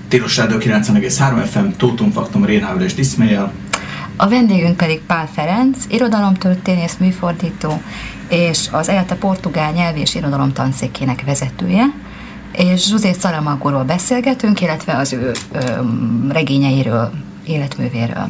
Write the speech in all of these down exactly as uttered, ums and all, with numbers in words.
Tilos Rádió kilencven egész három ef em, Tótum Faktum Rénával és Diszmélyel. A vendégünk pedig Pál Ferenc, irodalomtörténész, műfordító, és az é el té portugál nyelvi és irodalom tanszékének vezetője, és José Saramagóról beszélgetünk, illetve az ő ö, regényeiről, életművéről.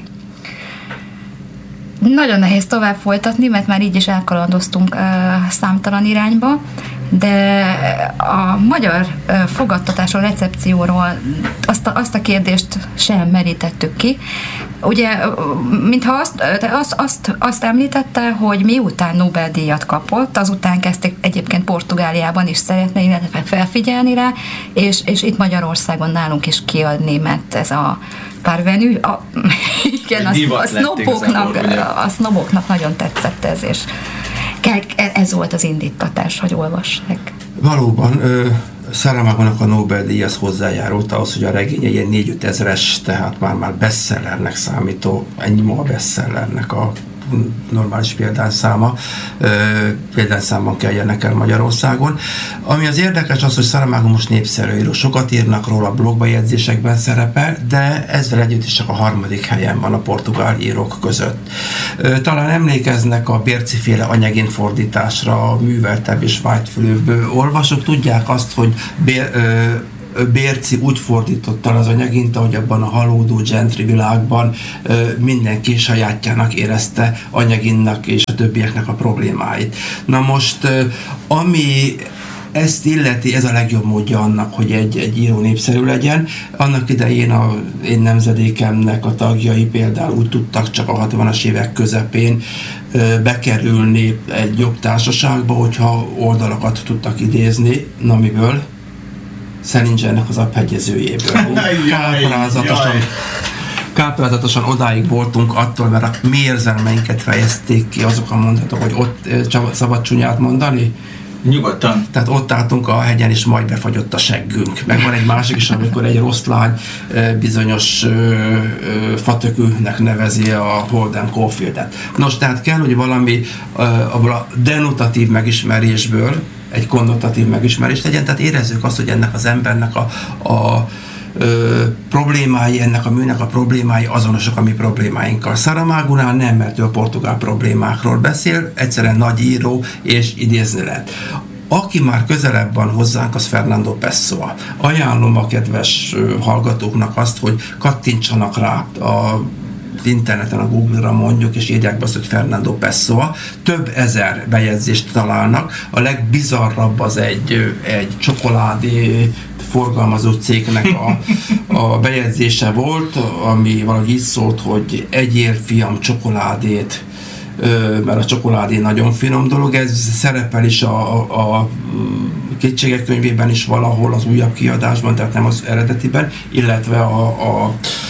Nagyon nehéz tovább folytatni, mert már így is elkalandoztunk ö, számtalan irányba, de a magyar ö, fogadtatásról, recepcióról azt a, azt a kérdést sem merítettük ki. Ugye, mintha azt, azt, azt, azt említette, hogy miután Nobel-díjat kapott, azután kezdték egyébként Portugáliában is szeretni, illetve felfigyelni rá, és, és itt Magyarországon nálunk is kiadni, mert ez a parvenu, a, igen, a, a, sznoboknak, a sznoboknak nagyon tetszett ez, és ez volt az indítatás, hogy olvassák. Valóban, ö, Saramagónak a Nobel-díj az hozzájárult ahhoz, hogy a regénye ilyen négy-öt ezres, tehát már, már bestsellernek számító, ennyi ma a bestsellernek a normális példányszáma, példányszámban keljenek el Magyarországon. Ami az érdekes az, hogy Saramago most népszerű író, sokat írnak róla, blogba jegyzésekben szerepel, de ezzel együtt is csak a harmadik helyen van a portugál írók között. Talán emlékeznek a Bérci-féle anyagin fordításra, a műveltebb és vágyfülőbb olvasók, tudják azt, hogy Bér, Bérci úgy fordította az anyagint, ahogy abban a halódó gentry világban mindenki sajátjának érezte anyaginnak és a többieknek a problémáit. Na most, ami ezt illeti, ez a legjobb módja annak, hogy egy, egy író népszerű legyen. Annak idején a én nemzedékemnek a tagjai például úgy tudtak csak a hatvanas évek közepén bekerülni egy jobb társaságba, hogyha oldalakat tudtak idézni, na miből? Szelingernek az Aphegyezőjéből. Káprázatosan, káprázatosan odáig voltunk attól, mert a mi érzelmeinket fejezték ki azok a mondatok, hogy ott szabad csúnyát mondani. Nyugodtan. Tehát ott álltunk a hegyen, és majd befagyott a seggünk. Meg van egy másik is, amikor egy rossz lány bizonyos fatökűnek nevezi a Holden Caulfieldet. Nos, tehát kell, hogy valami abból a denotatív megismerésből egy konnotatív megismerést legyen, tehát érezzük azt, hogy ennek az embernek a, a ö, problémái, ennek a műnek a problémái azonosak a mi problémáinkkal. Saramagónál nem, mert ő a portugál problémákról beszél, egyszerűen nagy író, és idézni lehet. Aki már közelebb van hozzánk, az Fernando Pessoa. Ajánlom a kedves hallgatóknak azt, hogy kattintsanak rá a interneten, a Google-ra mondjuk, és írják be azt, hogy Fernando Pessoa. Több ezer bejegyzést találnak. A legbizarrabb az egy, egy csokoládé forgalmazó cégnek a, a bejegyzése volt, ami valahogy így szólt, hogy egyél fiam csokoládét, mert a csokoládé nagyon finom dolog. Ez szerepel is a, a, a Kétségek könyvében is valahol, az újabb kiadásban, tehát nem az eredetiben, illetve a, a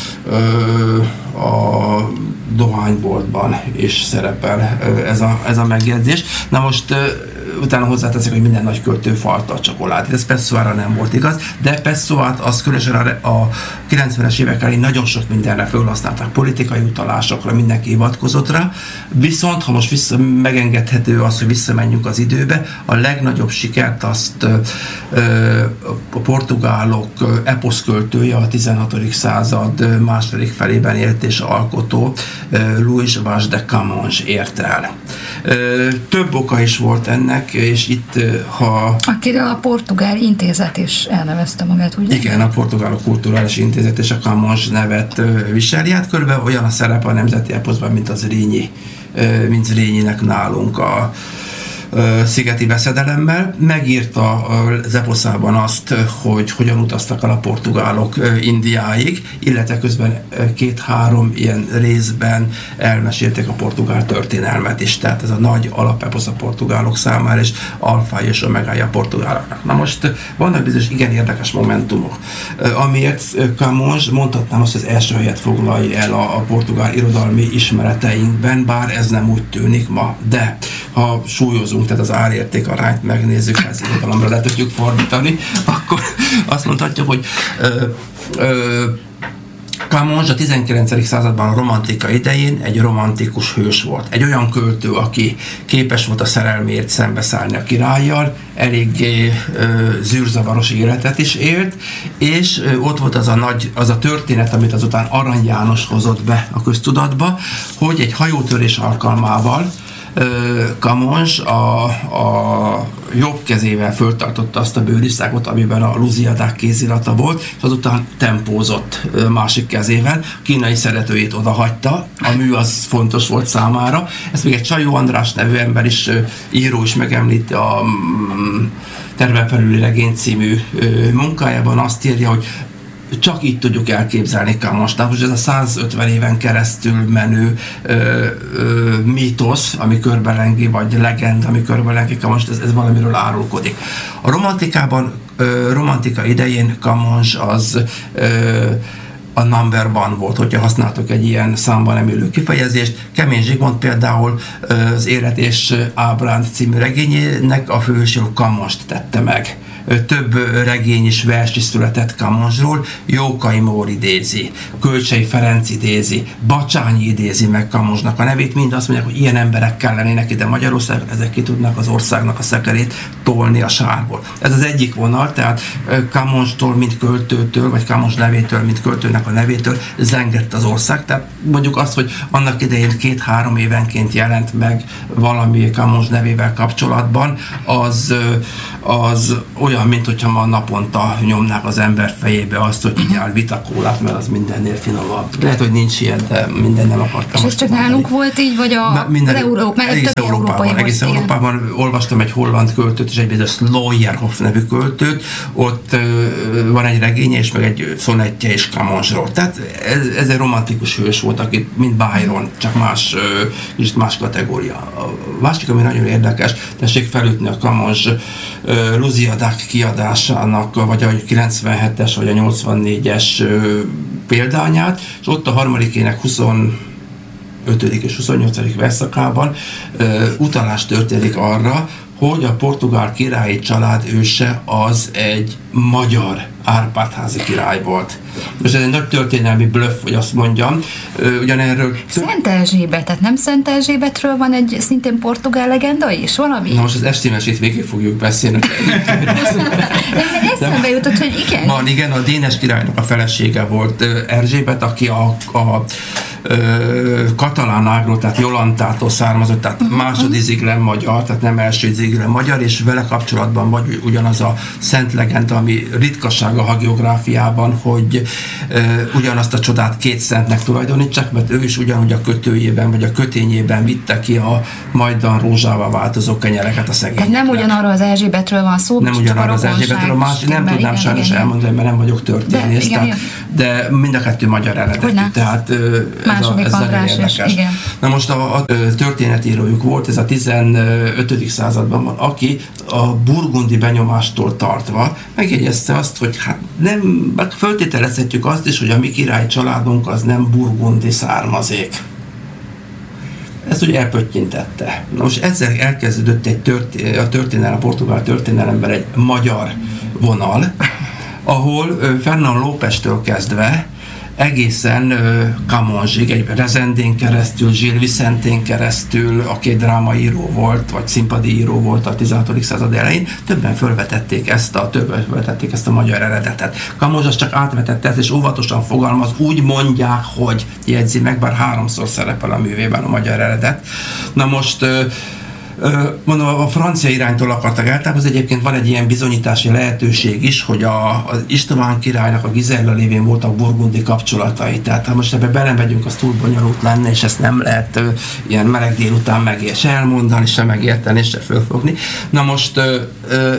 a dohányboltban is szerepel ez a, ez a megjegyzés. Na most utána hozzáteszik, hogy minden nagy költő falta a csokoládét. Ez Pessoára nem volt igaz, de Pessoát az különösen a, a kilencvenes évek elején nagyon sok mindenre felhasználták, politikai utalásokra, mindenki hivatkozott rá, viszont ha most vissza, megengedhető az, hogy visszamenjünk az időbe, a legnagyobb sikert azt ö, ö, a portugálok eposzköltője, a tizenhatodik század második felében élt és alkotó ö, Luís Vaz de Camões ért el. Ö, több oka is volt ennek, és itt, ha... Akiről a Portugál Intézet is elnevezte magát, ugye? Igen, a Portugálok Kulturális Intézet és a Camões nevet viseli. Hát körülbelül olyan a szerep a nemzeti eposzban, mint az Rényi, mint Rényinek nálunk a szigeti veszedelemmel. Megírta az eposzában azt, hogy hogyan utaztak el a portugálok Indiáig, illetve közben két-három ilyen részben elmesélték a portugál történelmet is. Tehát ez a nagy alapeposz a portugálok számára, és alfája és omegája a portugáloknak. Na most vannak bizonyos igen érdekes momentumok, amiért Camões mondhatnám azt, hogy az első helyet foglalja el a, a portugál irodalmi ismereteinkben, bár ez nem úgy tűnik ma, de ha súlyozunk, tehát az árérték arányt megnézzük, ha ezt irodalomra le tudjuk fordítani, akkor azt mondhatjuk, hogy ö, ö, Camões a tizenkilencedik században a romantika idején egy romantikus hős volt. Egy olyan költő, aki képes volt a szerelmért szembeszállni a királlyal, eléggé ö, zűrzavaros életet is élt, és ö, ott volt az a nagy, az a történet, amit azután Arany János hozott be a köztudatba, hogy egy hajótörés alkalmával Camões a, a jobb kezével föltartotta azt a bőriszágot, amiben a Lusíadák kézirata volt, és azután tempózott másik kezével, kínai szeretőjét odahagyta, a mű az fontos volt számára. Ezt még egy Csajó András nevű ember is, író is megemlíti a Terven felüli regény című munkájában, azt írja, hogy csak így tudjuk elképzelni Camõest. Most ez a százötven éven keresztül menő ö, ö, mítosz, ami körbelengi, vagy legenda, ami körbelengi Camõest, ez, ez valamiről árulkodik. A romantikában, ö, romantika idején Camões az ö, a number one volt, hogyha használtok egy ilyen számban emlő kifejezést. Kemény Zsigmond például az Élet és Ábránd című regényének a főhőséről Camõest tette meg. Több regény és vers is született Camõesról, Jókai Mór idézi, Kölcsey Ferenc idézi, Bacsányi idézi meg Camõesnak a nevét, mind azt mondják, hogy ilyen emberek kellenének ide Magyarországon, ezek ki tudnak az országnak a szekerét tolni a sárból. Ez az egyik vonal, tehát Camõestól, mint költőtől, vagy Camões nevétől, mint költőnek a nevétől zengett az ország, tehát mondjuk azt, hogy annak idején két-három évenként jelent meg valami Camões nevével kapcsolatban, az, az olyan, mint hogyha ma naponta nyomnák az ember fejébe azt, hogy így áll vitakólát, mert az mindennél finomabb. Lehet, hogy nincs ilyen, de minden nem akartam. És ez csak mondani. Nálunk volt így, vagy a minden, Euró- egész Európában, egész Európában olvastam egy holland költőt, és egy bizonyos Slooyerhoff nevű költőt, ott uh, van egy regénye, és meg egy szonettje is Camõesról. Tehát ez, ez egy romantikus hős volt, aki mint Byron, csak más, uh, kicsit más kategória. A másik, ami nagyon érdekes, tessék felütni a Camões uh, Lusíadák kiadásának, vagy a kilencvenhetes, vagy a nyolcvannégyes példányát, és ott a harmadikének huszonötödik és huszonnyolcadik versszakában utalás történik arra, hogy a portugál királyi család őse az egy magyar Árpád-házi király volt. Most ez egy nagy történelmi blöff, hogy azt mondjam. Ugyanerről... Szent Erzsébet, tehát nem Szent Erzsébetről van egy szintén portugál legenda is? Valami? Na most az esti mesét végig fogjuk beszélni. Eszembe jutott, hogy igen. Van, igen, a Dénes királynak a felesége volt Erzsébet, aki a, a katalán ágról, tehát Jolantától származott, tehát uh-huh. másodiziglen magyar, tehát nem elsődiziglen magyar, és vele kapcsolatban vagy ugyanaz a szent legenda, ami ritkaság a hagiográfiában, hogy uh, ugyanazt a csodát két szentnek tulajdonítsák, mert ő is ugyanúgy a kötőjében, vagy a kötényében vitte ki a majdan rózsává változó kenyereket a szegényeknek. Tehát nem ugyanarról az Erzsébetről van szó, nem ugyanarról az Erzsébetről, más, nem tudnám igen, sajnos igen, elmondani, mert nem vagyok történész, de, igen, de mind a kettő magyar eredetű, tehát ez, a, ez nagyon érdekes. És, na most a, a történetírójuk volt, ez a tizenötödik században van, aki a burgundi benyomástól tartva megjegyezte azt, hogy hát nem, föltételezhetjük azt is, hogy a mi király családunk az nem burgundi származék. Ezt ugye elpöttyintette. Na most ezzel elkezdődött egy történet, a történelem, a portugál történelemben egy magyar vonal, ahol Fernán Lópeztől kezdve egészen uh, Camõesig, egy Rezendén keresztül, Gil Vicentén keresztül, aki egy drámaíró volt, vagy színpadíjíró volt a tizenhatodik század elején, többen fölvetették ezt a, többen fölvetették ezt a magyar eredetet. Camões az csak átvetette ezt, és óvatosan fogalmaz, úgy mondják, hogy jegyzi meg, bár háromszor szerepel a művében a magyar eredet. Na most uh, mondom, a francia iránytól akartak eltávozni, egyébként van egy ilyen bizonyítási lehetőség is, hogy a, az István királynak a Gizella lévén voltak burgundi kapcsolatai, tehát ha most ebbe belemegyünk, az túl bonyolult lenne, és ezt nem lehet ö, ilyen meleg délután meg se elmondani, se megérteni, se fölfogni. Na most ö, ö,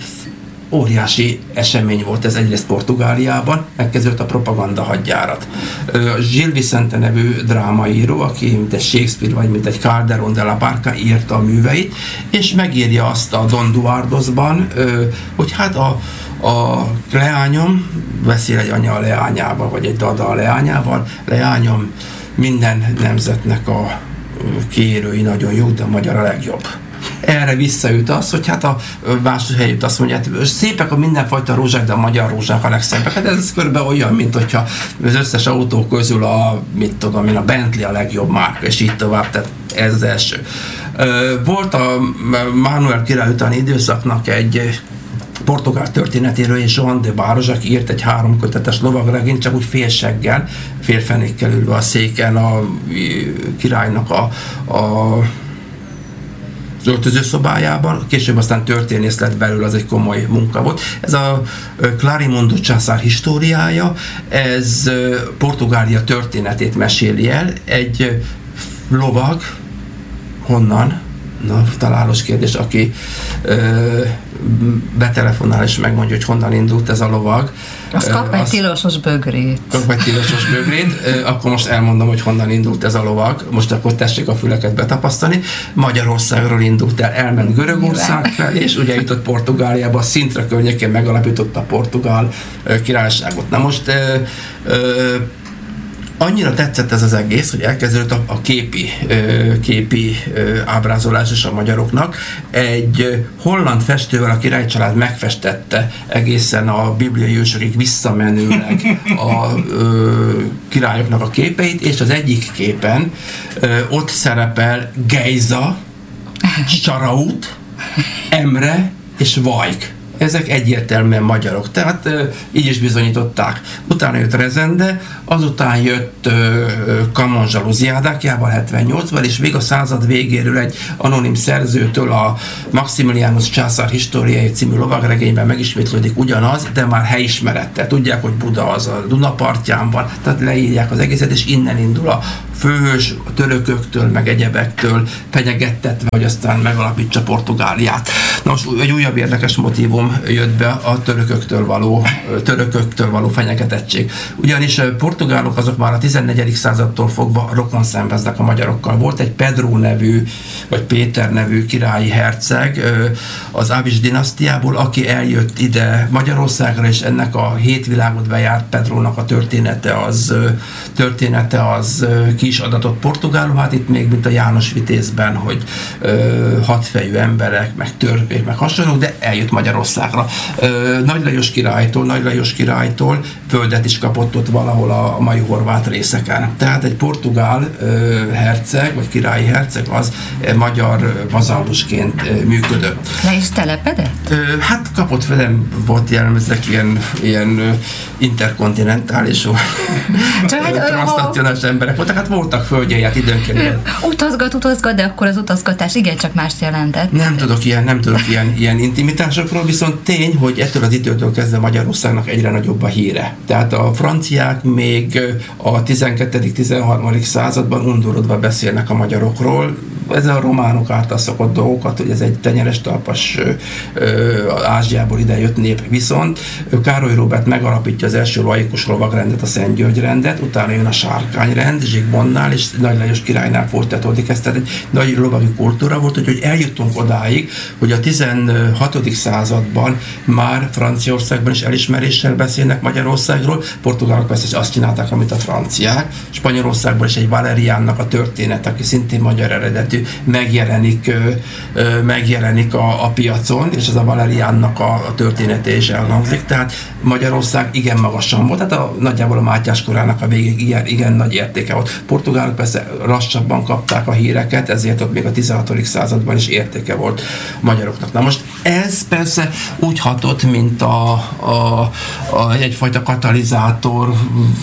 óriási esemény volt ez egyrészt Portugáliában, megkezdődött a propaganda hadjárat. Gil Vicente nevű drámaíró, aki mint egy Shakespeare vagy mint egy Calderón de la Barca írta a műveit, és megírja azt a Don Duardosban, hogy hát a, a leányom, beszél egy anya a leányával, vagy egy dada a leányával, leányom minden nemzetnek a kérői nagyon jó, de a magyar a legjobb. Erre visszaüt az, hogy hát a más helyütt azt mondja, hát szépek a mindenfajta rózsák, de a magyar rózsák a legszebbek. Hát ez körülbelül olyan, mint hogyha az összes autó közül a, mit tudom én, a Bentley a legjobb márka, és így tovább, tehát ez az első. Volt a Mánuel király utáni időszaknak egy portugál történetéről, és Joan de Barros, aki írt egy háromkötetes lovagregényt, csak úgy félseggel, félfenékkel ülve a széken a királynak a, a az öltözőszobájában, később aztán történész lett belőle, az egy komoly munka volt. Ez a Clarimundo császár históriája, ez Portugália történetét meséli el, egy lovag, honnan? Na, találós kérdés, aki ö, betelefonál és megmondja, hogy honnan indult ez a lovag. Az kap egy tilosos bögrét. Kap egy tilosos bögrét, ö, akkor most elmondom, hogy honnan indult ez a lovag. Most akkor tessék a füleket betapasztani. Magyarországról indult el, elment Görögország felé, és ugye jutott Portugáliába, a Sintra környékén megalapította a portugál ö, királyságot. Na most ö, ö, annyira tetszett ez az egész, hogy elkezdődött a, a képi, ö, képi ö, ábrázolás is a magyaroknak. Egy holland festővel a királycsalád megfestette egészen a bibliai ősökig visszamenőleg a ö, királyoknak a képeit, és az egyik képen ö, ott szerepel Gejza, Saraut, Emre és Vajk. Ezek egyértelműen magyarok, tehát ö, így is bizonyították. Utána jött Rezende, azután jött Camon Zsaluziádákjával hetvennyolcban, és még a század végéről egy anonim szerzőtől a Maximilianus császár históriai című lovagregényben megismétlődik ugyanaz, de már helyismerettel. Tudják, hogy Buda az a Duna partján van, tehát leírják az egészet, és innen indul a főhős, a törököktől, meg egyebektől fenyegettetve, hogy aztán megalapítsa Portugáliát. Na most egy újabb érdekes motívum jött be a törököktől való, törököktől való fenyegetettség. Ugyanis portugálok azok már a tizennegyedik századtól fogva rokon szenveznek a magyarokkal. Volt egy Pedro nevű, vagy Péter nevű királyi herceg az Ávis dinasztiából, aki eljött ide Magyarországra, és ennek a hét világot bejárt Pedrónak a története az, története az ki is adatott portugálul, hát itt még mint a János Vitézben, hogy ö, hatfejű emberek, meg törpék, meg hasonlók, de eljött Magyarországra. Ö, Nagy Lajos királytól, Nagy Lajos királytól földet is kapott ott valahol a mai horvát részeken. Tehát egy portugál ö, herceg, vagy királyi herceg az ö, magyar vazallusként ö, működött. Le is telepedett? Ö, hát kapott fel, nem volt jellemezek ilyen, ilyen ö, interkontinentális transznacionális emberek voltak, hát voltak földjei, hát időnként. Utazgat, utazgat, de akkor az utazgatás igencsak mást jelentett. Nem tudok ilyen, nem tudok ilyen, ilyen intimitásokról, viszont tény, hogy ettől az időtől kezdve Magyarországnak egyre nagyobb a híre. Tehát a franciák még a tizenkettedik-tizenharmadik században undorodva beszélnek a magyarokról. Ez a románok által szokott dolgokat, hogy ez egy tenyeres talpas Ázsiából idejött nép. Viszont Károly Róbert megalapítja az első laikus lovagrendet, a Szent György rendet, utána jön a sárkányrend Zsigmondnál, és Nagy Lajos királynál folytatódik. Ez tehát egy nagy lovagi kultúra volt, hogy eljutunk odáig, hogy a tizenhatodik században már Franciaországban is elismeréssel beszélnek Magyarországról, portugálok persze azt csinálták, amit a franciák, Spanyolországban is egy Valeriánnak a történet, aki szintén magyar eredetű, megjelenik, megjelenik a, a piacon, és ez a Valeriánnak a, a története is elhangzik, tehát Magyarország igen magasan volt, tehát a, nagyjából a Mátyás korának a végig igen, igen nagy értéke volt. Portugálok persze lassabban kapták a híreket, ezért ott még a tizenhatodik században is értéke volt a magyaroknak. Na most ez persze úgy hatott, mint a, a, a egyfajta katalizátor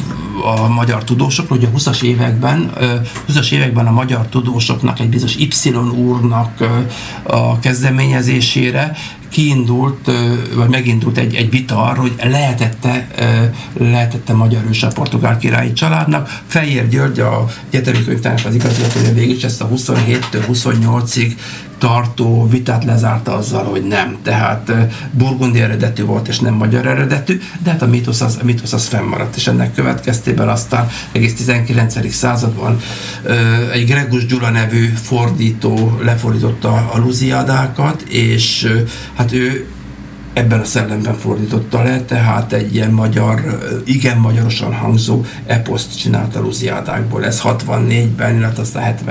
a magyar tudósokról, hogy a huszas években, huszas években a magyar tudósoknak egy bizonyos Y úrnak a kezdeményezésére kiindult, vagy megindult egy, egy vita arról, hogy lehetette, lehetette magyar őse a portugál királyi családnak. Fejér György, a egyetemi könyvtárnak az igazgatója végül is ezt a huszonhéttől huszonnyolcig tartó vitát lezárta azzal, hogy nem. Tehát burgundi eredetű volt, és nem magyar eredetű, de hát a mítosz az, a mítosz az fennmaradt, és ennek következtében aztán egész tizenkilencedik században egy Gregus Gyula nevű fordító lefordította a Luziádákat, és hát ő ebben a szellemben fordította le, tehát egy ilyen magyar, igen magyarosan hangzó eposzt csinált a Luziádákból. Ez hatvannégyben, illetve aztán hetven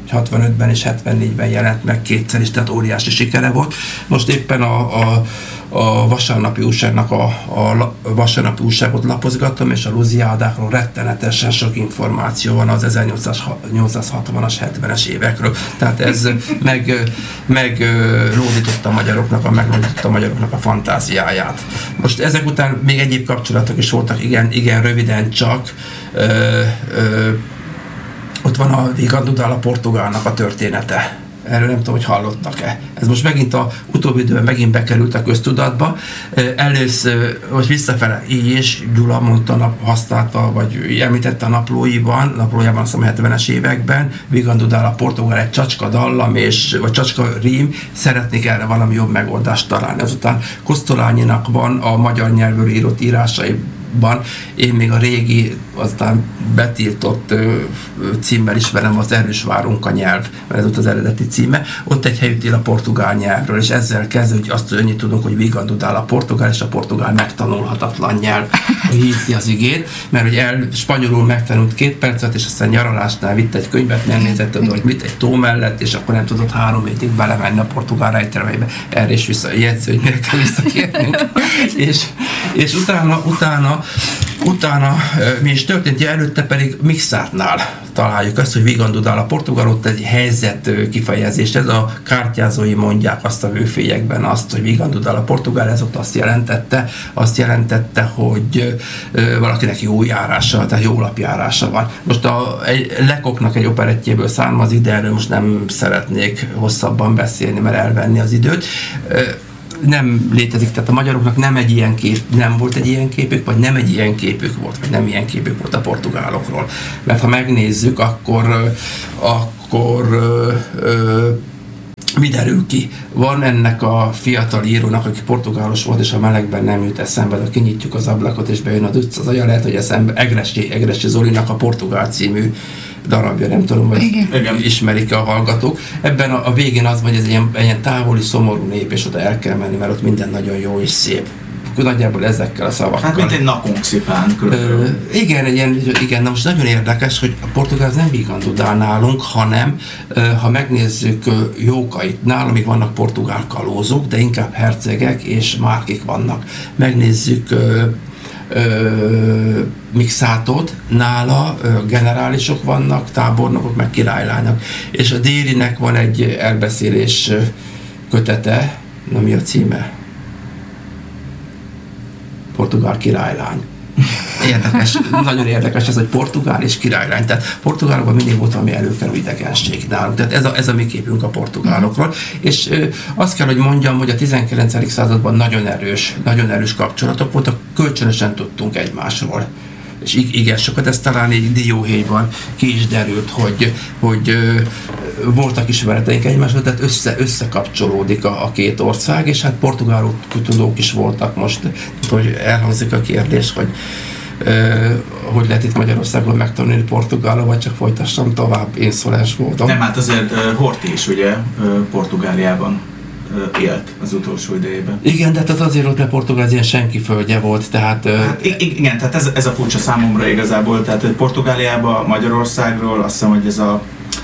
hatvanötben és hetvennégyben jelent meg kétszer is, tehát óriási sikere volt. Most éppen a, a, a vasárnapi újságnak a, a vasárnapi újságot lapozgatom, és a luziádákról rettenetesen sok információ van az ezernyolcszázhatvanas, hetvenes évekről. Tehát ez meg, meg lódította a magyaroknak, a meglódította a magyaroknak a fantáziáját. Most ezek után még egyéb kapcsolatok is voltak, igen, igen röviden csak. Ö, ö, ott van a Vigandudál, a portugálnak a története. Erről nem tudom, hogy hallottak-e. Ez most megint a utóbbi időben megint bekerült a köztudatba. Először, hogy visszafele, így és Gyula mondta, használta, vagy említette a naplóiban, naplójában azt hiszem hetvenes években, Vigandudál, a portugál egy csacska dallam, és, vagy csacska rím, szeretnék erre valami jobb megoldást találni. Azután Kosztolányinak van a magyar nyelvről írott írásai, én még a régi, aztán betiltott ö, címmel ismerem, az Erős várunk a nyelv, mert ez ott az eredeti címe. Ott egy helyütt ír a portugál nyelvről, és ezzel kezd, hogy azt annyit tudunk, hogy Vigandudál a portugál, és a portugál megtanulhatatlan nyelv, hogy hívti az igét, mert hogy el spanyolul megtanult két percet, és aztán nyaralásnál vitt egy könyvet, nem nézett oda, hogy mit egy tó mellett, és akkor nem tudott három hétig belemenni a portugál rejtelmeibe. Erre is vissza jegyző, hogy miért kell visszakérnünk. és, és utána, utána Utána mi is történt, előtte pedig Mixártnál találjuk azt, hogy Vigandudál a portugál, ott egy helyzet kifejezés, ez a kártyázói mondják azt a vőfélyekben azt, hogy Vigandudál a portugál, ez ott azt jelentette, azt jelentette, hogy valakinek jó járása, tehát jó lapjárása van. Most a egy, Lekoknak egy operettjéből származik, de erről most nem szeretnék hosszabban beszélni, mert elvenni az időt. Nem létezik, tehát a magyaroknak nem egy ilyen kép, nem volt egy ilyen képük, vagy nem egy ilyen képük volt, vagy nem ilyen képük volt a portugálokról. Mert ha megnézzük, akkor, akkor ö, ö, mi derül ki? Van ennek a fiatal írónak, aki portugálos volt, és a melegben nem jut eszembe, de kinyitjuk az ablakot, és bejön a duc, az aja, lehet, hogy eszembe Egressy, Egressy Zolinak a Portugál című darabja, nem tudom, hogy igen. Ismerik a hallgatók. Ebben a, a végén az van, hogy ez ilyen, ilyen távoli, szomorú nép, és oda el kell menni, mert ott minden nagyon jó és szép. Nagyjából ezekkel a szavakkal. Hát mint egy Nakoncipán körülbelül. Igen, ilyen, igen, na most nagyon érdekes, hogy a portugál nem Vigandudál nálunk, hanem ha megnézzük Jókait, nálam még vannak portugál kalózok, de inkább hercegek és márkik vannak. Megnézzük Mixátot, nála ö, generálisok vannak, tábornokok, meg királylányok. És a Dérinek van egy elbeszélés kötete, na mi a címe? Portugál királylány. Érdekes, nagyon érdekes ez, hogy portugál és királylány. Tehát Portugálokban mindig volt valami előkelő idegenség nálunk. Tehát ez a, ez a mi képünk a portugálokról. És ö, azt kell, hogy mondjam, hogy a tizenkilencedik században nagyon erős, nagyon erős kapcsolatok voltak, kölcsönösen tudtunk egymásról. És igen, sokat, ez talán egy dióhéjban ki is derült, hogy, hogy ö, voltak ismereteink egymásról, tehát össze, összekapcsolódik a, a két ország, és hát portugálok tudók is voltak most, hogy elhangzik a kérdés, hogy ö, hogy lehet itt Magyarországon megtanulni portugálul, vagy csak folytassam tovább inszolens módon. Nem, hát azért uh, Horthy is ugye uh, Portugáliában élt az utolsó idejében. Igen, de tehát azért ott, mert Portugál ilyen senki földje volt, tehát... Hát, igen, tehát ez, ez a furcsa számomra igazából, tehát Portugáliában, Magyarországról azt hiszem, hogy ez a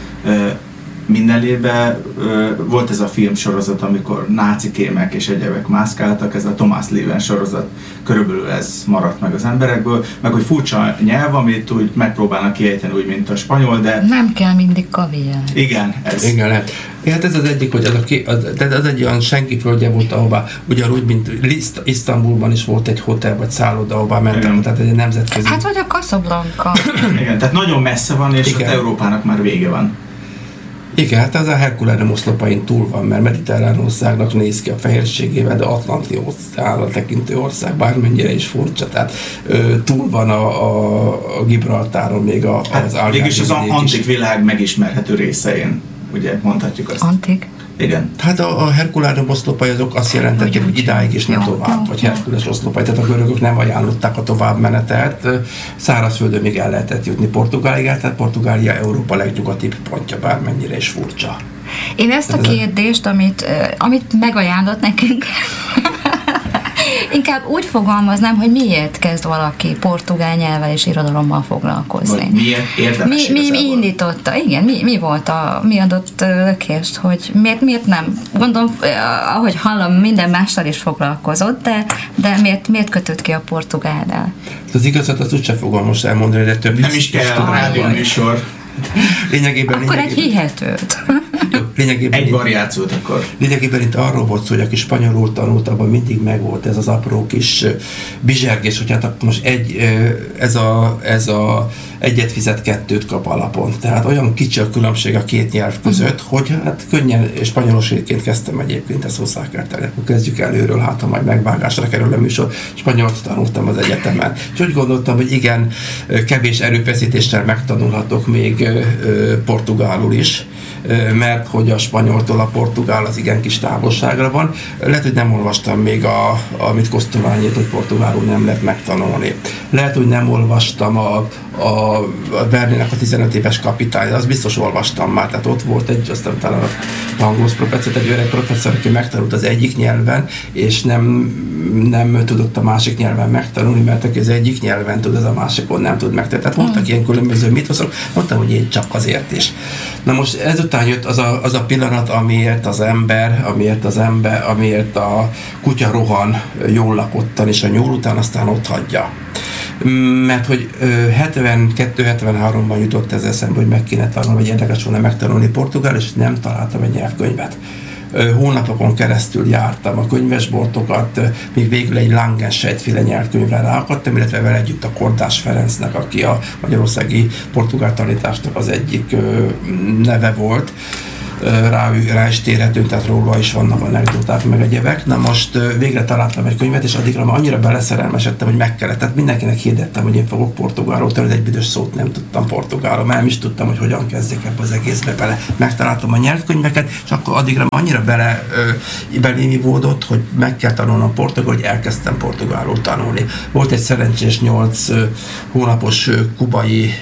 minden évben volt ez a filmsorozat, amikor nácikémek és egyebek mászkáltak, ez a Thomas Leven sorozat, körülbelül ez maradt meg az emberekből, meg hogy furcsa nyelv, amit úgy megpróbálnak kiejteni úgy, mint a spanyol, de... Nem kell mindig kaviár. Igen, ez... Igen, lehet. Hát ez az egyik, hogy az, a, az, tehát az egy olyan senki földje volt, ahová ugyanúgy, mint Isztambulban is volt egy hotel vagy szálloda, ahová mentek, tehát egy nemzetközi... Hát vagy a Casablanca. Igen, tehát nagyon messze van, és ott Európának már vége van. Igen, hát ez a Herkuleum oszlopain túl van, mert mediterrán országnak néz ki a fehérségével, de Atlanti óceánra tekintő ország, bármennyire is furcsa, tehát ö, túl van a, a, a Gibraltáron még a, hát az Algarve végülis az antik világ megismerhető részein, ugye mondhatjuk azt. Antik? Igen. Hát a, a Herkuleum oszlopai azok azt jelentették, hogy idáig is nem tovább, vagy Herkules oszlopai, tehát a görögök nem ajánlották a továbbmenetet, szárazföldön még el lehetett jutni Portugálig, tehát Portugália Európa legnyugatibb pontja, bármennyire is furcsa. Én ezt a kérdést, amit, amit megajánlott nekünk, Inkább úgy fogalmaznám, hogy miért kezd valaki portugál nyelvvel és irodalommal foglalkozni. Vagy miért érdemes mi, mi, mi indította, igen, mi, mi volt a, mi adott lökést, hogy miért, miért nem? Gondolom, ahogy hallom, minden mással is foglalkozott, de, de miért, miért kötött ki a portugállal? Az igazat azt úgyse fogom most elmondani, de több nem is kell a rádióműsor. Lényegében, akkor lényegében, egy hihetőt. Lényegében, egy variációt akkor. Lényegében itt arról volt szó, hogy aki spanyolul tanult, abban mindig megvolt ez az apró kis bizsergés, hogy hát most egy, ez a, ez a egyet fizet, kettőt kap alapon. Tehát olyan kicsi a különbség a két nyelv között, hogy hát könnyen spanyolosként kezdtem egyébként, ezt hozzá kell tenni. Akkor kezdjük előről, hát ha majd megvágásra kerül a műsor. Spanyolt tanultam az egyetemen. És úgy gondoltam, hogy igen, kevés erőfeszítéssel megtanulhatok még portugálul is, mert hogy a spanyoltól a portugál az igen kis távolságra van. Lehet, hogy nem olvastam még, a, amit Kosztolányét, hogy portugálul nem lehet megtanulni. Lehet, hogy nem olvastam a, a, a Vernének a tizenöt éves kapitány, azt biztos olvastam már, tehát ott volt egy, aztán talán a angolsz professzor, egy öreg professzor, aki megtanult az egyik nyelven, és nem, nem tudott a másik nyelven megtanulni, mert aki az egyik nyelven tud, az a másikon nem tud megtanulni. Tehát voltak ilyen különböző mitoszok, mondtam, hogy én csak azért is. Na most ezután jött az a, az a pillanat, amiért az ember, amiért az ember, amiért a kutya rohan jól lakottan, és a nyúl után aztán ott hagyja. Mert hogy hetvenkettő hetvenháromban jutott ez eszembe, hogy meg kéne tanulni, vagy érdekes volna megtanulni portugál, és nem találtam egy nyelvkönyvet. Hónapokon keresztül jártam a könyvesboltokat, még végül egy Langenscheidt-féle nyelvkönyvre ráakadtam, illetve vele együtt a Kordás Ferencnek, aki a magyarországi portugál tanításnak az egyik neve volt. Rá, rá is térhetünk, tehát róla is vannak anekdoták, meg egyebek. Na most végre találtam egy könyvet, és addigra már annyira beleszerelmesedtem, hogy meg kellett. Tehát mindenkinek hirdettem, hogy én fogok portugálról tanulni, egy büdös szót nem tudtam portugálról, mert nem is tudtam, hogy hogyan kezdjek ebbe az egészbe bele. Megtaláltam a nyelvkönyveket, és akkor addigra már annyira bele, belémivódott, hogy meg kell tanulnom portugál, hogy elkezdtem portugálról tanulni. Volt egy szerencsés nyolc hónapos kubai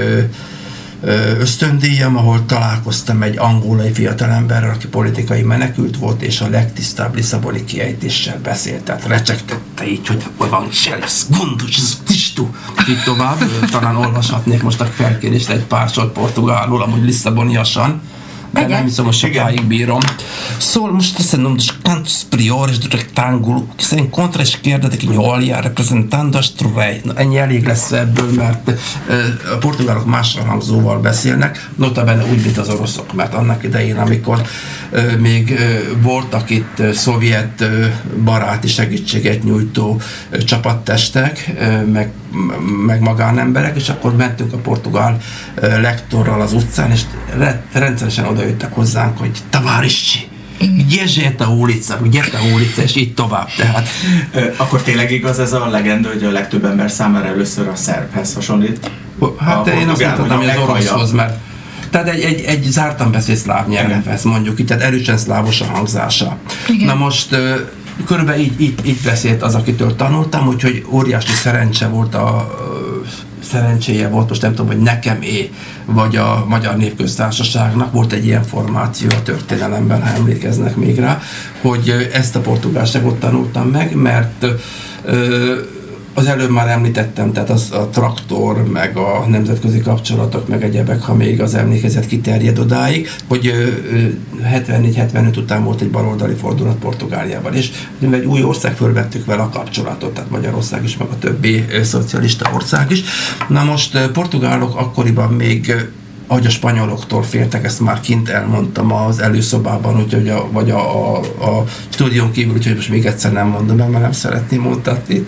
ösztöndíjam, ahol találkoztam egy angolai fiatalemberrel, aki politikai menekült volt, és a legtisztább lisszaboni kiejtéssel beszélt, tehát recsegtette így, hogy evangelis, gundus, tisztú, így tovább. Talán olvashatnék most a felkérést egy pár sor portugálul, amúgy lisszaboniasan, de nem hiszem, hogy sokáig bírom. Szóval most esse nome dos cantos superiores do rectângulo que se encontra à esquerda de quem olha representando Astro-Rei. Na, ennyi elég lesz ebből, mert a portugálok más hangzóval beszélnek, notabene úgy, mint az oroszok, mert annak idején, amikor még voltak itt szovjet baráti segítséget nyújtó csapattestek, meg, meg magánemberek, és akkor mentünk a portugál lektorral az utcán, és rendszeresen odajöttek hozzánk, hogy Tavarisci, gyezsét a ulica, gyert a ulica, és így tovább. Tehát. Akkor tényleg igaz ez a legenda, hogy a legtöbb ember számára először a szerbhez hasonlít? Hát én azt mondtam, hogy az oroszhoz, mert tehát egy, egy, egy zártan beszélt szláv nyelvhez mondjuk, így, tehát erősen szlávos a hangzása. Igen. Na most körülbelül így, így, így beszélt az, akitől tanultam, úgyhogy óriási szerencse volt a szerencséje volt, most nem tudom, hogy nekem é, vagy a Magyar Népköztársaságnak volt egy ilyen formáció a történelemben, ha emlékeznek még rá, hogy ezt a portugálságot tanultam meg, mert ö, az előbb már említettem, tehát az a traktor, meg a nemzetközi kapcsolatok, meg egyebek, ha még az emlékezet kiterjed odáig, hogy hetvennégy hetvenöt után volt egy baloldali fordulat Portugáliában, és egy új ország fölvettük vele a kapcsolatot, tehát Magyarország is, meg a többi szocialista ország is. Na most portugálok akkoriban még, ahogy a spanyoloktól féltek, ezt már kint elmondtam az előszobában, úgyhogy a, vagy a, a, a stúdión kívül, úgyhogy most még egyszer nem mondom el, mert nem szeretném mondani.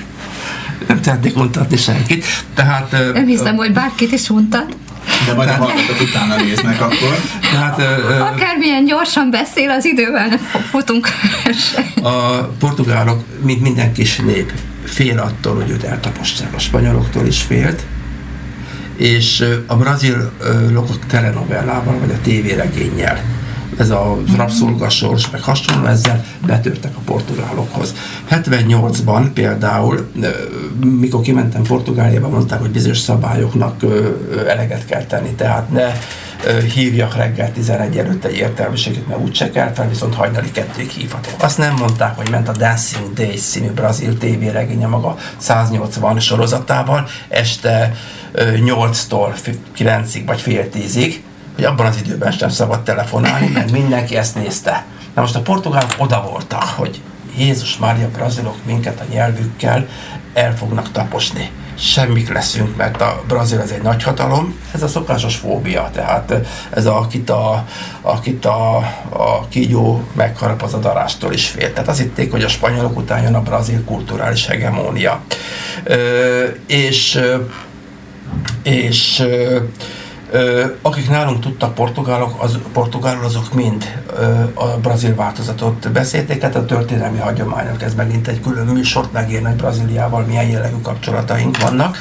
Nem szeretnék untatni senkit. Tehát, nem hiszem, hogy bárkit is untat. De majd a hallgatók utána néznek akkor. Tehát, akármilyen gyorsan beszél, az idővel nem futunk. A portugálok, mint minden kis nép, fél attól, hogy őt eltapossák. A spanyoloktól is félt, és a brazilok telenovellával, vagy a tévéregénnyel, ez a rabszolgasors, meg hasonló, ezzel betörtek a portugálokhoz. hetvennyolcban például, mikor kimentem Portugáliába, mondták, hogy bizonyos szabályoknak eleget kell tenni, tehát ne hívjak reggel tizenegy előtt egy értelmiséget, mert úgy se kell fel, viszont hajnali kettőig hívhatok. Azt nem mondták, hogy ment a Dancing Days című brazil tévéregénye maga száznyolcvan sorozatával, este nyolctól kilencig vagy fél tízig, hogy abban az időben sem szabad telefonálni, mert mindenki ezt nézte. Na most a portugálok oda voltak, hogy Jézus Mária, brazilok minket a nyelvükkel el fognak taposni. Semmik leszünk, mert a Brazil ez egy nagyhatalom, ez a szokásos fóbia, tehát ez a, akit a, akit a, a kígyó megharap, az a darástól is fél. Tehát azt hitték, hogy a spanyolok után jön a brazil kulturális hegemónia. Ö, és és Ö, akik nálunk tudtak portugálok, az, portugálul, azok mind ö, a brazil változatot beszélték, hát a történelmi hagyományok, ez megint egy külön műsort megérne, hogy Brazíliával milyen jellegű kapcsolataink vannak.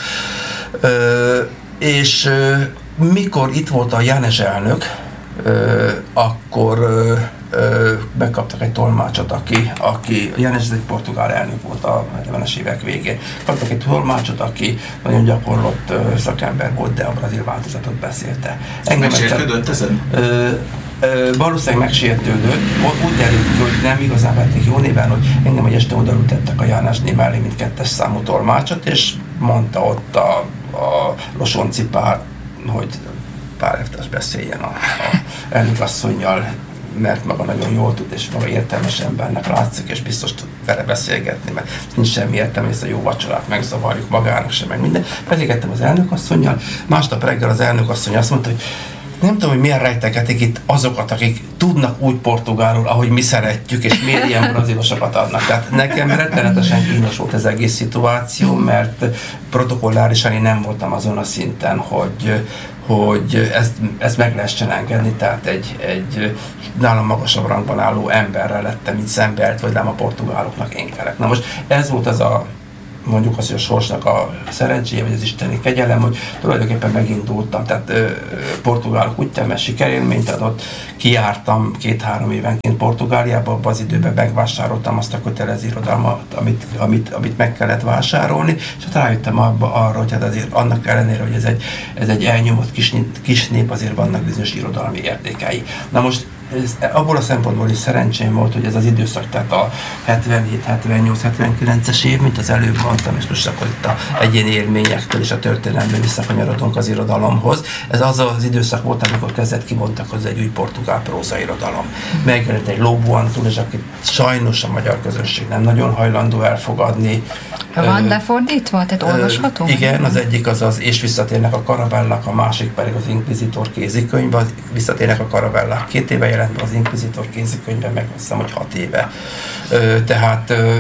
Ö, és ö, mikor itt volt a Janes elnök, ö, akkor ö, ö, megkaptak egy tolmácsot, aki, aki Janes egy portugál elnök volt a hetvenes évek végén. Kaptak egy tolmácsot, aki nagyon gyakorlott ö, szakember volt, de a brazil változatot beszélte. Megsértődött ezen? Ö, ö, valószínűleg megsértődött. Úgy derült ki, hogy nem igazán vették jó néven, hogy engem egy este odaültettek a Jánosné mellé, mint kettes számú tolmácsot, és mondta ott a, a Losonci pár, hogy pár elvtárs beszéljen a, a elnökasszonnyal, mert maga nagyon jól tud, és maga értelmes embernek látszik, és biztos tud vele beszélgetni, mert nincs semmi értelme, ezt a jó vacsorát megzavarjuk magának sem, meg minden. Beszélgettem az elnökasszonnyal, másnap reggel az elnökasszony azt mondta, hogy nem tudom, hogy milyen rejtegetik itt azokat, akik tudnak úgy portugálul, ahogy mi szeretjük, és miért ilyen brazilosokat adnak. Tehát nekem rettenetesen kínos volt ez egész szituáció, mert protokollárisan én nem voltam azon a szinten, hogy, hogy ezt, ezt meg lehessen engedni, tehát egy, egy nálam magasabb rangban álló emberrel lettem így szembe, vagy nem a portugáloknak én kelek. Na most ez volt az a mondjuk azt, hogy a sorsnak a szerencséje, vagy az isteni kegyelem, hogy tulajdonképpen megindultam. Tehát ö, portugálok útján sikerélményt adott, kijártam két-három évenként Portugáliába, abban az időben megvásároltam azt a kötelező irodalmat, amit, amit, amit meg kellett vásárolni, és hát rájöttem abba, arra, hogy hát azért annak ellenére, hogy ez egy, ez egy elnyomott kis, kis nép, azért vannak bizonyos irodalmi értékei. Na most ez, abból a szempontból is szerencsém volt, hogy ez az időszak, tehát a hetvenhét, hetvennyolc, hetvenkilences év, mint az előbb mondtam, és most akkor itt a egyéni élményektől és a történelemből visszakanyarodunk az irodalomhoz. Ez az az időszak volt, amikor kezdett kibontakozni egy új portugál prózairodalom. Megjelent egy Lobo Antunes, akit sajnos a magyar közönség nem nagyon hajlandó elfogadni. Van lefordítva? Tehát olvasható? Igen, az egyik az az És visszatérnek a karavellák, a másik pedig az Inkvizitor kézikönyv. Az Visszatérnek a karavellák két éve jelent be, az Inkvizitor kézikönyvben, meg azt hiszem, hogy hat éve. Ö, tehát ö,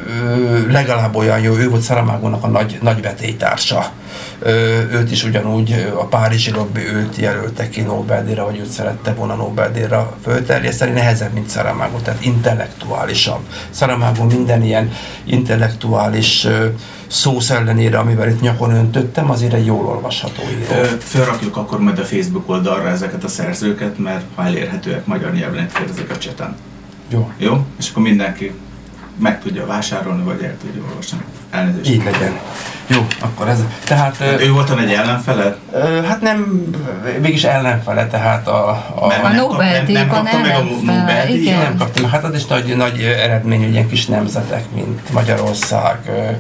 legalább olyan jó, ő volt Saramagonnak a nagy, nagy vetélytársa. Ö, őt is ugyanúgy a párizsi lobby őt jelölte ki Nobel-díjra, vagy őt szerette volna Nobel-díjra fölterjeszteni, nehezebb, mint Saramago, tehát intellektuálisabb. Saramago minden ilyen intellektuális ö, szósz ellenére, amivel itt nyakon öntöttem, azért egy jól olvasható író. Fölrakjuk akkor majd a Facebook oldalra ezeket a szerzőket, mert ha elérhetőek magyar nyelven, kérdezik a cseten. Jó. Jó? És akkor mindenki meg tudja vásárolni, vagy el tudja olvasni. Elnézést. Így legyen. Jó, akkor ez... Tehát... Hát ő voltam egy ellenfele? Hát nem, mégis ellenfele, tehát a... A, a Nobel-díjban ellenfele, igen. Nem kaptam. Hát az is nagy, nagy eredmény, hogy ilyen kis nemzetek, mint Magyarország,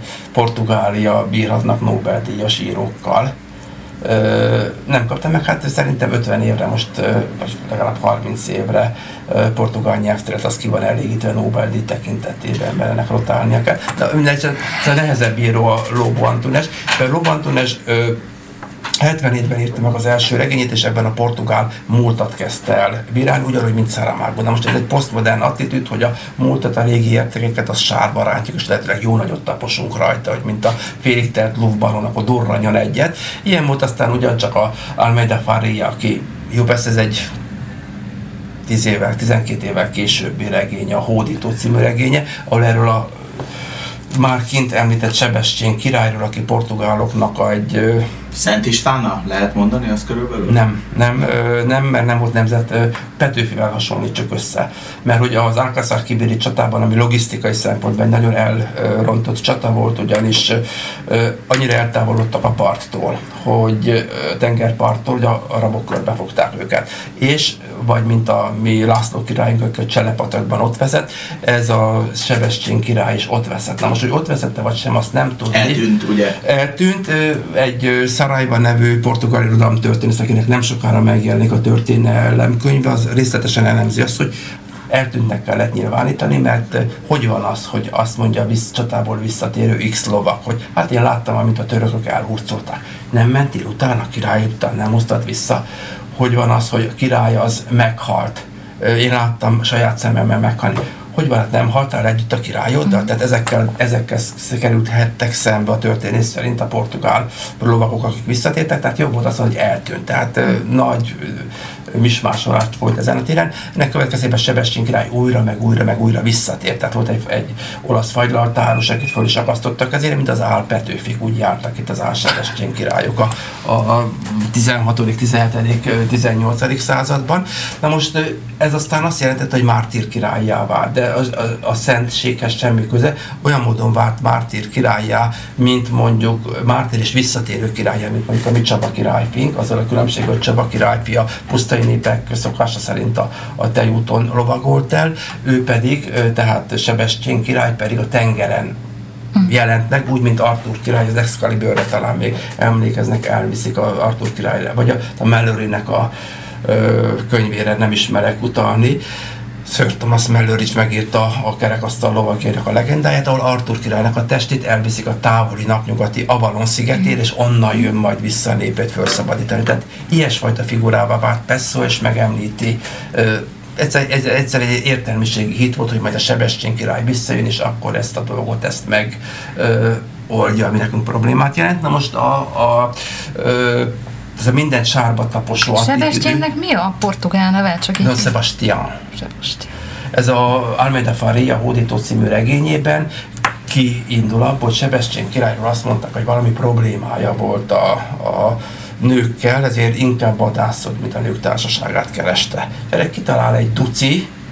Portugália bírhatnak Nobel-díjas írókkal. Nem kaptam meg, hát szerintem ötven évre most, vagy legalább harminc évre portugál nyelvteret, az ki van elégítve Nobel-díj tekintetében, mert ennek rotálnia kell. De mindegy, ez nehezebb író a Lobo Antunes. Lobo Antunes hetvenhétben írta meg az első regényét, és ebben a portugál múltat kezdte el bírálni, ugyanúgy, mint Saramago. Na most ez egy posztmodern attitűd, hogy a múltat, a régi értékeket, az sárba rántjuk, és lehetőleg jó nagyot taposunk rajta, hogy mint a félig telt luftballon, akkor durranjon egyet. Ilyen volt aztán ugyancsak a Almeida Faria, aki jó, persze ez egy tíz évvel, tizenkét évvel későbbi regénye, a Hódító című regénye, ahol erről a már kint említett Sebestyén királyról, aki portugáloknak egy Szent Istvánnal lehet mondani azt körülbelül? Nem, nem, nem, mert nem volt nemzet, Petőfivel hasonlítsuk össze. Mert hogy az Alcázar-Kibéri csatában, ami logisztikai szempontból egy nagyon elrontott csata volt, ugyanis annyira eltávolodtak a parttól, hogy tengerparttól, hogy a arabok körbefogták őket. És, vagy mint a mi László királyunk, aki Cselepatakban ott vezet, ez a Sebestyén király is ott vezet. Na most, hogy ott vezette vagy sem, azt nem tudni. Eltűnt, ugye? Eltűnt egy Saraiva nevű portugál irodalomtörténész, akinek nem sokára megjelenik a történelem könyve, az részletesen elemzi azt, hogy eltűntnek kellett nyilvánítani, mert hogy van az, hogy azt mondja a vissz, csatából visszatérő X lovak, hogy hát én láttam, amit a törökök elhurcolták. Nem mentél utána, a király után nem hoztad vissza. Hogy van az, hogy a király az meghalt. Én láttam saját szememmel meghalni. Hogy van, hát nem haltál együtt a királyoddal? Tehát ezekkel, ezekkel kerülhettek szembe a történész szerint a portugál lovagok, akik visszatértek, tehát jobb volt az, hogy eltűnt. Tehát uh, nagy uh, mismásolást volt ezen a téren. Ennek következtében Sebestyén király újra, meg újra, meg újra visszatért. Tehát volt egy, egy olasz fagylaltáros, akit föl is akasztottak azért, mint az Ál Petőfik, úgy jártak itt az Ál Sebestyén királyok a, a tizenhatodik, tizenhetedik, tizennyolcadik században. Na most ez aztán azt jelentette, hogy mártír királlyá vált, de a, a, a szentséghez semmi köze, olyan módon vált mártír királlyá, mint mondjuk mártír és visszatérő királlyá, mint mondjuk a mi Csaba királyfink, azzal a különbség, hogy Csaba királyfi a pusztai népek szokása szerint a, a tejúton lovagolt el, ő pedig, tehát Sebestyén király pedig a tengeren jelent meg, úgy, mint Artúr király, az Excaliburre talán még emlékeznek, elviszik a Artúr királyra, vagy a, a Mallorynek a ö, könyvére nem ismerek utalni. Sir Thomas Mallory is megírta a kerekasztal lovagjának a legendáját, ahol Artúr királynak a testét elviszik a távoli napnyugati Avalon szigetére, és onnan jön majd vissza a népét felszabadítani. Tehát ilyesfajta figurává vált Pessoa, és megemlíti. Ö, egyszer, egyszer egy értelmiségi hit volt, hogy majd a Sebestyén király visszajön, és akkor ezt a dolgot, ezt meg ö, oldja, ami nekünk problémát jelent. Na most a, a ö, ez a minden sárba taposó attitűdű. Sebestyénnek mi a portugál neve? Csak így... No, Sebastián. Sebastián. Ez a Almeida Faria hódító című regényében kiindul abból, hogy Sebestyén királyról azt mondták, hogy valami problémája volt a, a nőkkel, ezért inkább vadászott, mint a nők társaságát kereste. Erre kitalál egy duci